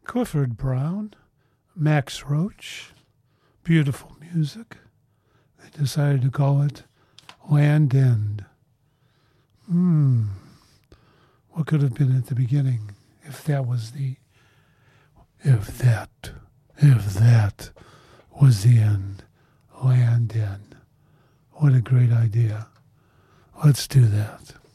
Clifford Brown, Max Roach, beautiful music. They decided to call it Land End. What could have been at the beginning if that was the end? Land End. What a great idea. Let's do that.